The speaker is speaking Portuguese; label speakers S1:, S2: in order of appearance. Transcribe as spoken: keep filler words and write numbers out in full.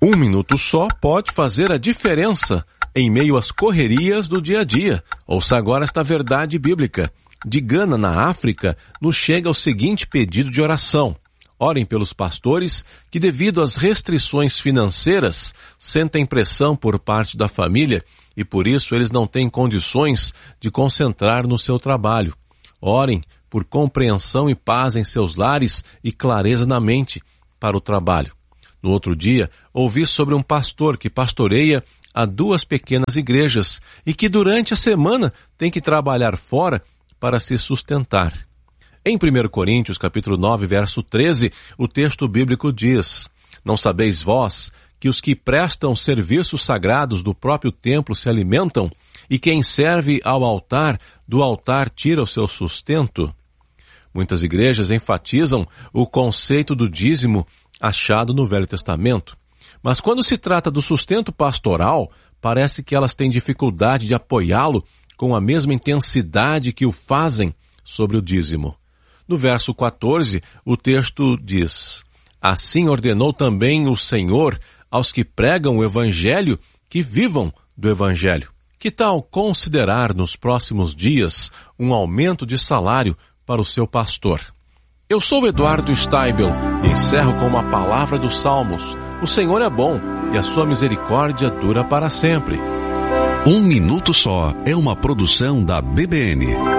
S1: Um minuto só pode fazer a diferença em meio às correrias do dia a dia. Ouça agora esta verdade bíblica. De Gana, na África, nos chega o seguinte pedido de oração. Orem pelos pastores que, devido às restrições financeiras, sentem pressão por parte da família e por isso eles não têm condições de concentrar no seu trabalho. Orem por compreensão e paz em seus lares e clareza na mente para o trabalho. No outro dia, ouvi sobre um pastor que pastoreia a duas pequenas igrejas e que durante a semana tem que trabalhar fora para se sustentar. Em primeiro Coríntios, capítulo nove, verso treze, o texto bíblico diz: Não sabeis vós que os que prestam serviços sagrados do próprio templo se alimentam, e quem serve ao altar, do altar tira o seu sustento? Muitas igrejas enfatizam o conceito do dízimo achado no Velho Testamento. Mas quando se trata do sustento pastoral, parece que elas têm dificuldade de apoiá-lo com a mesma intensidade que o fazem sobre o dízimo. No verso quatorze, o texto diz: Assim ordenou também o Senhor aos que pregam o Evangelho que vivam do Evangelho. Que tal considerar nos próximos dias um aumento de salário para o seu pastor? Eu sou Eduardo Steibel e encerro com uma palavra dos Salmos. O Senhor é bom e a sua misericórdia dura para sempre.
S2: Um Minuto Só é uma produção da B B N.